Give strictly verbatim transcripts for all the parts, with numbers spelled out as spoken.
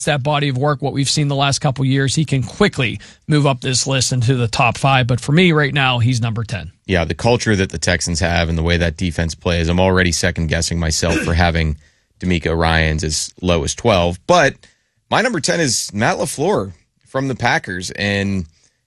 that body of work, what we've seen the last couple years, he can quickly move up this list into the top five. But for me right now, he's number ten. Yeah, the culture that the Texans have and the way that defense plays, I'm already second-guessing myself for having DeMeco Ryans as low as twelve. But my number ten is Matt LaFleur from the Packers, and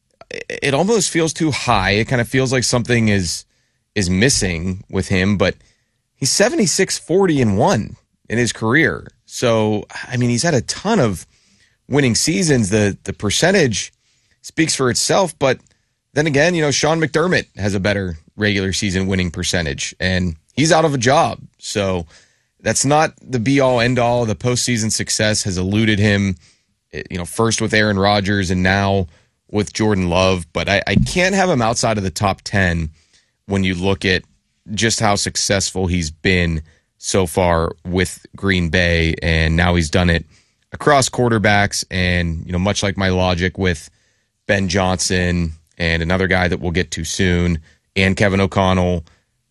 it almost feels too high. It kind of feels like something is is missing with him, but he's seventy-six forty and one in his career. So, I mean, he's had a ton of winning seasons. The the percentage speaks for itself, but then again, you know, Sean McDermott has a better regular season winning percentage, and he's out of a job. So that's not the be-all, end-all. The postseason success has eluded him, you know, first with Aaron Rodgers and now with Jordan Love. But I, I can't have him outside of the top ten when you look at just how successful he's been so far with Green Bay, and now he's done it across quarterbacks. And, you know, much like my logic with Ben Johnson and another guy that we'll get to soon, and Kevin O'Connell,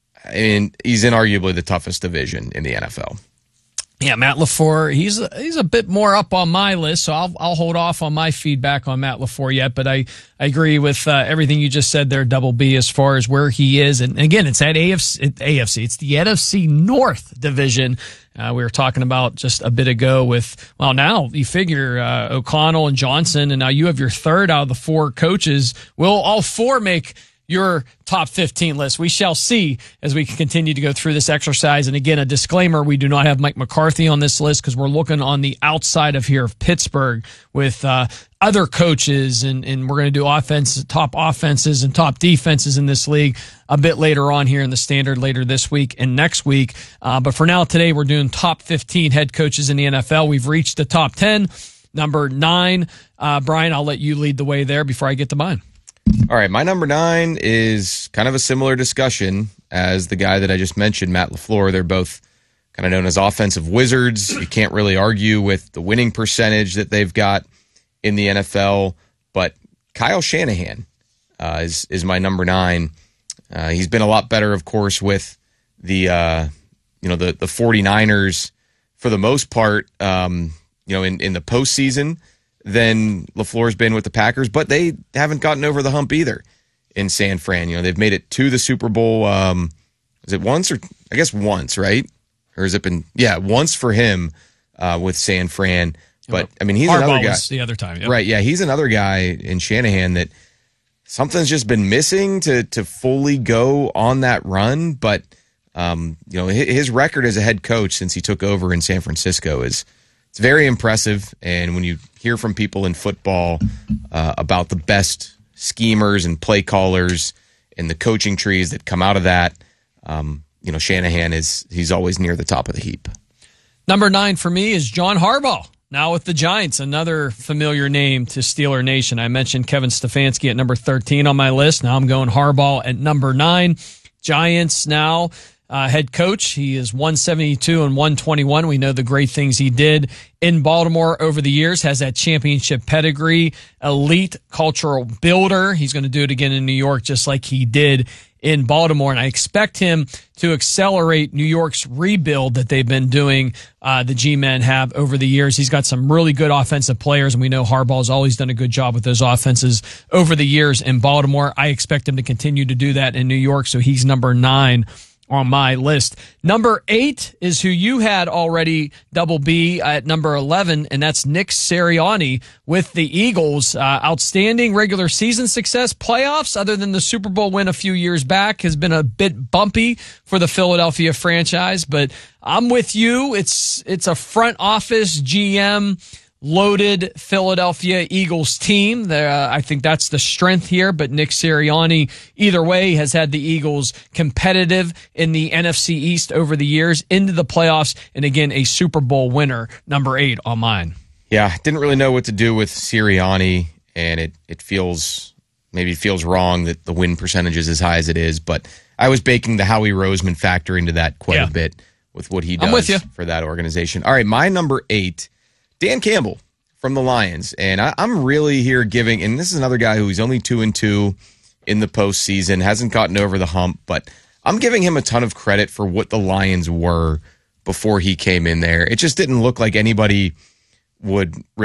and he's in arguably the toughest division in the N F L. Yeah, Matt LaFleur, he's a, he's a bit more up on my list, so I'll I'll hold off on my feedback on Matt LaFleur yet, but I, I agree with uh, everything you just said there, Double B, as far as where he is. And again, it's that A F C, A F C, it's the N F C North division. Uh, we were talking about just a bit ago with, well, now you figure uh, O'Connell and Johnson, and now you have your third out of the four coaches. Will all four make your top fifteen list? We shall see as we continue to go through this exercise. And again, a disclaimer, we do not have Mike McCarthy on this list because we're looking on the outside of here of Pittsburgh with uh, other coaches, and, and we're going to do offense, top offenses and top defenses in this league a bit later on here in the standard later this week and next week. Uh, but for now, today, we're doing top fifteen head coaches in the N F L. We've reached the top ten. Number nine, uh, Brian, I'll let you lead the way there before I get to mine. All right, my number nine is kind of a similar discussion as the guy that I just mentioned, Matt LaFleur. They're both kind of known as offensive wizards. You can't really argue with the winning percentage that they've got in the N F L. But Kyle Shanahan uh, is is my number nine. Uh, he's been a lot better, of course, with the uh, you know the the 49ers for the most part. Um, you know, in in the postseason than LaFleur's been with the Packers, but they haven't gotten over the hump either in San Fran. You know, they've made it to the Super Bowl. Um, is it once or I guess once, right? Or has it been, yeah, once for him uh, with San Fran. But I mean, he's Harbaugh another guy. Was the other time, yep. Right? Yeah, he's another guy in Shanahan that something's just been missing to to fully go on that run. But um, you know, his record as a head coach since he took over in San Francisco is it's very impressive. And when you hear from people in football uh, about the best schemers and play callers and the coaching trees that come out of that, um, you know, Shanahan is he's always near the top of the heap. Number nine for me is John Harbaugh. Now with the Giants, another familiar name to Steeler Nation. I mentioned Kevin Stefanski at number thirteen on my list. Now I'm going Harbaugh at number nine. Giants now. Uh, head coach. He is one seventy-two and one twenty-one. We know the great things he did in Baltimore over the years, has that championship pedigree, elite cultural builder. He's going to do it again in New York just like he did in Baltimore. And I expect him to accelerate New York's rebuild that they've been doing, uh, the G-men have over the years. He's got some really good offensive players, and we know Harbaugh's always done a good job with those offenses over the years in Baltimore. I expect him to continue to do that in New York, so he's number nine on my list. Number eight is who you had already, Double B, at number eleven, and that's Nick Sirianni with the Eagles. Uh, outstanding regular season success. Playoffs, other than the Super Bowl win a few years back, has been a bit bumpy for the Philadelphia franchise, but I'm with you. It's, it's a front office G M loaded Philadelphia Eagles team. Uh, I think that's the strength here, but Nick Sirianni, either way, has had the Eagles competitive in the N F C East over the years, into the playoffs, and again, a Super Bowl winner, number eight on mine. Yeah, didn't really know what to do with Sirianni, and it, it feels, maybe it feels wrong that the win percentage is as high as it is, but I was baking the Howie Roseman factor into that quite yeah. a bit with what he I'm with does you. for that organization. All right, my number eight, Dan Campbell from the Lions. And I, I'm really here giving, and this is another guy who's only two and two in the postseason, hasn't gotten over the hump, but I'm giving him a ton of credit for what the Lions were before he came in there. It just didn't look like anybody would